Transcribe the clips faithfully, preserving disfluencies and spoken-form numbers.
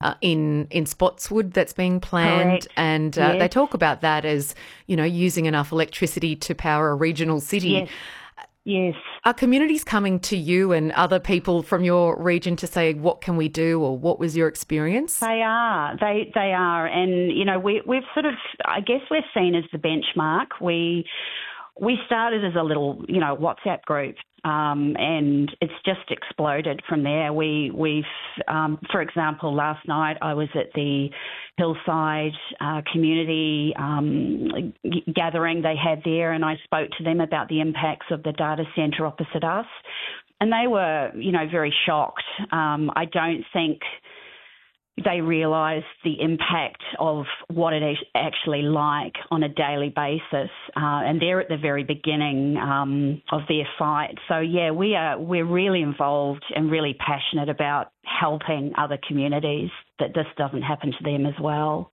uh, in in Spotswood that's being planned, Correct. and uh, Yes. they talk about that as, you know, using enough electricity to power a regional city. Yes. Yes. Are communities coming to you and other people from your region to say, what can we do, or what was your experience? They are. They they are. And, you know, we, we've sort of, I guess we're seen as the benchmark. We we started as a little, you know, WhatsApp group, um, and it's just exploded from there. We, we've, um, for example, last night I was at the Hillside uh, community um, g- gathering they had there, and I spoke to them about the impacts of the data centre opposite us. And they were, you know, very shocked. Um, I don't think they realise the impact of what it is actually like on a daily basis, uh, and they're at the very beginning um, of their fight. So yeah, we are we're really involved and really passionate about helping other communities that this doesn't happen to them as well.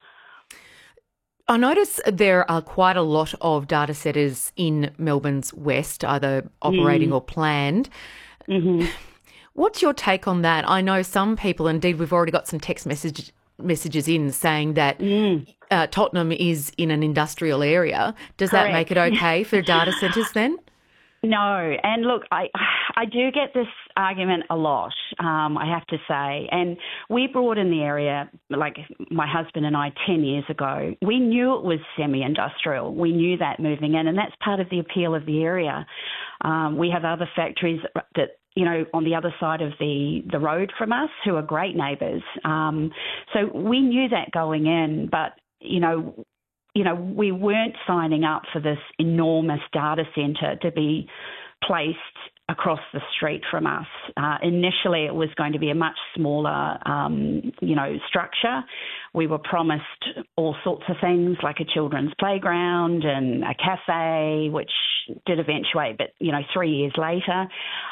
I notice there are quite a lot of data centres in Melbourne's west, either operating Mm. or planned. Mm-hmm. What's your take on that? I know some people, indeed we've already got some text message, messages in saying that Mm. uh, Tottenham is in an industrial area. Does that make it Correct. okay for data centres then? No, and look, I I do get this argument a lot, um, I have to say. And we brought in the area, like my husband and I, ten years ago. We knew it was semi-industrial. We knew that moving in, and that's part of the appeal of the area. Um, we have other factories that, you know, on the other side of the, the road from us who are great neighbours. Um, so we knew that going in, but, you know, you know, we weren't signing up for this enormous data centre to be placed across the street from us. Uh, initially, it was going to be a much smaller, um, you know, structure. We were promised all sorts of things like a children's playground and a cafe, which did eventuate, but, you know, three years later.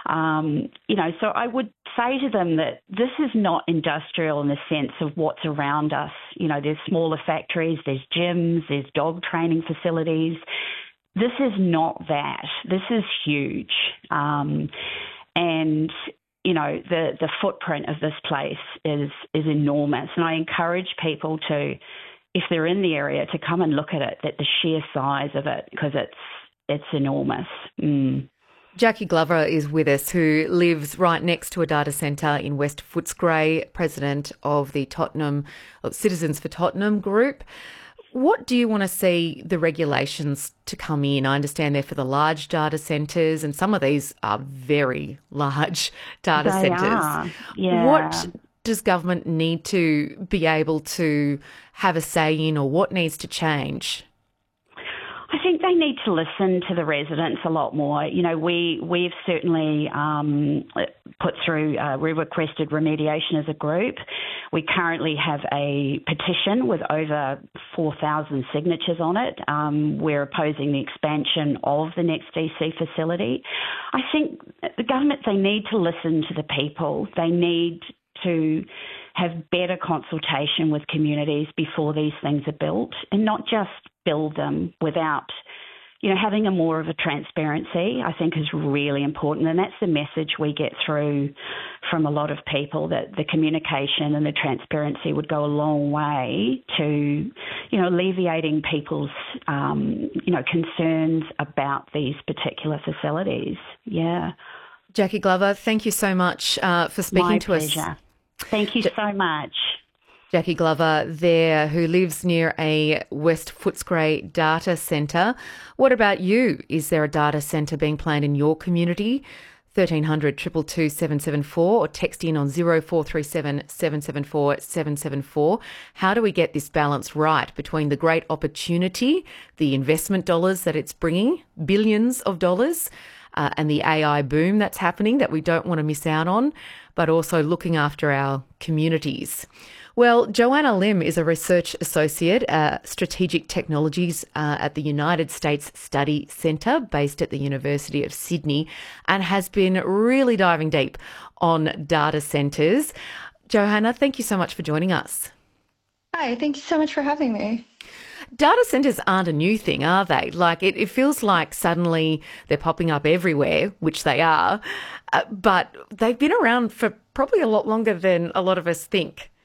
Um, you know, so I would say to them that this is not industrial in the sense of what's around us. You know, there's smaller factories, there's gyms, there's dog training facilities. This is not that. This is huge. Um, and, you know, the, the footprint of this place is, is enormous. And I encourage people to, if they're in the area, to come and look at it, at the sheer size of it, because it's, it's enormous. Mm. Jackie Glover is with us, who lives right next to a data centre in West Footscray, president of the Tottenham Citizens for Tottenham group. What do you want to see the regulations to come in? I understand they're for the large data centres, and some of these are very large data They centres. are, yeah. What does government need to be able to have a say in, or what needs to change? I think they need to listen to the residents a lot more. You know, we, we've certainly um, put through, uh, we requested remediation as a group. We currently have a petition with over four thousand signatures on it. Um, we're opposing the expansion of the Next D C facility. I think the government, they need to listen to the people. They need to have better consultation with communities before these things are built, and not just build them without, you know, having a more of a transparency, I think, is really important. And that's the message we get through from a lot of people, that the communication and the transparency would go a long way to, you know, alleviating people's, um, you know, concerns about these particular facilities. Yeah. Jackie Glover, thank you so much uh, for speaking My to pleasure. us. Thank you so much. Jackie Glover there, who lives near a West Footscray data centre. What about you? Is there a data centre being planned in your community? thirteen hundred, two two two, seven seven four, or text in on zero four three seven, seven seven four, seven seven four. How do we get this balance right between the great opportunity, the investment dollars that it's bringing, billions of dollars, uh, and the A I boom that's happening that we don't want to miss out on, but also looking after our communities? Well, Joanna Lim is a research associate at Strategic Technologies uh, at the United States Study Centre, based at the University of Sydney, and has been really diving deep on data centres. Johanna, thank you so much for joining us. Hi, thank you so much for having me. Data centres aren't a new thing, are they? Like, it, it feels like suddenly they're popping up everywhere, which they are, uh, but they've been around for probably a lot longer than a lot of us think.